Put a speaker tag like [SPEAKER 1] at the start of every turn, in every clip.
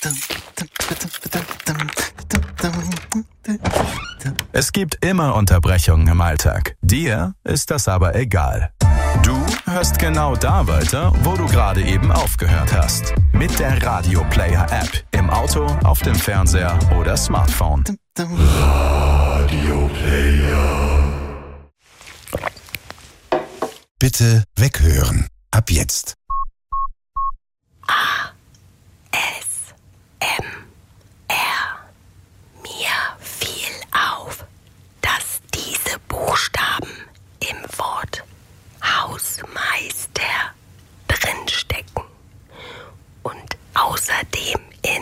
[SPEAKER 1] Es gibt immer Unterbrechungen im Alltag. Dir ist das aber egal. Du hörst genau da weiter, wo du gerade eben aufgehört hast. Mit der Radio Player App. Im Auto, auf dem Fernseher oder Smartphone.
[SPEAKER 2] Radio Player. Bitte weghören. Ab jetzt.
[SPEAKER 3] ASMR. Mir fiel auf, dass diese Buchstaben im Wort Hausmeister drinstecken und außerdem in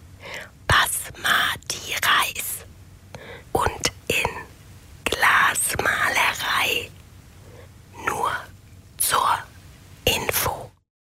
[SPEAKER 3] Basmati Reis und in Glasmalerei. Nur zur Info.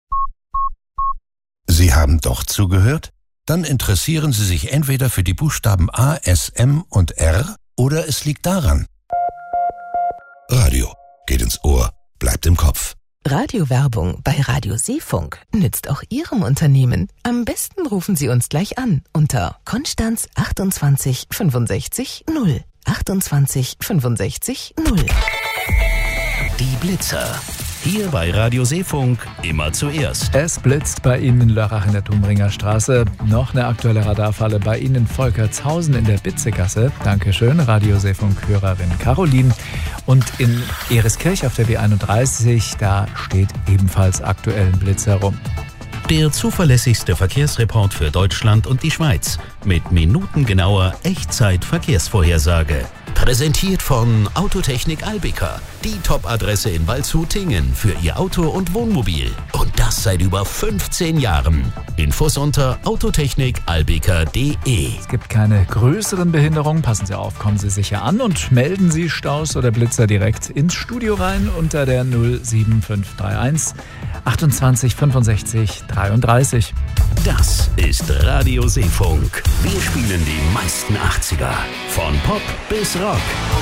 [SPEAKER 2] Sie haben doch zugehört? Dann interessieren Sie sich entweder für die Buchstaben A, S, M und R oder es liegt daran. Radio geht ins Ohr, bleibt im Kopf.
[SPEAKER 4] Radiowerbung bei Radio Seefunk nützt auch Ihrem Unternehmen. Am besten rufen Sie uns gleich an unter Konstanz 28 65 0. 28 65 0.
[SPEAKER 5] Die Blitzer. Hier bei Radio Seefunk immer zuerst.
[SPEAKER 6] Es blitzt bei Ihnen in Lörrach in der Thumringer Straße. Noch eine aktuelle Radarfalle bei Ihnen in Volkertshausen in der Bitzegasse. Dankeschön, Radio Seefunk-Hörerin Caroline. Und in Ereskirch auf der B31, da steht ebenfalls aktuell ein Blitz herum.
[SPEAKER 5] Der zuverlässigste Verkehrsreport für Deutschland und die Schweiz. Mit minutengenauer Echtzeit-Verkehrsvorhersage. Präsentiert von Autotechnik Albica. Die Top-Adresse in Waldshut-Tingen für Ihr Auto und Wohnmobil. Und das seit über 15 Jahren. Infos unter autotechnikalbica.de.
[SPEAKER 6] Es gibt keine größeren Behinderungen. Passen Sie auf, kommen Sie sicher an und melden Sie Staus oder Blitzer direkt ins Studio rein unter der 07531 28 65 33.
[SPEAKER 5] Das ist Radio Seefunk. Wir spielen die meisten 80er. Von Pop bis Rock.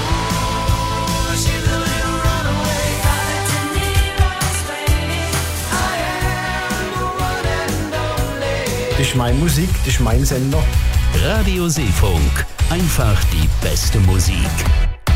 [SPEAKER 7] Das ist meine Musik, das ist mein Sender.
[SPEAKER 5] Radio Seefunk. Einfach die beste Musik.